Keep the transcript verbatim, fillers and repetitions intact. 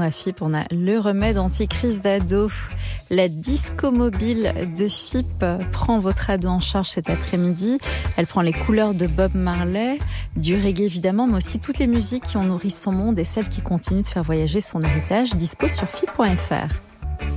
à F I P, on a le remède anti-crise d'ado. La disco mobile de F I P prend votre ado en charge cet après-midi. Elle prend les couleurs de Bob Marley, du reggae évidemment, mais aussi toutes les musiques qui ont nourri son monde et celles qui continuent de faire voyager son héritage. Dispo sur F I P point F R.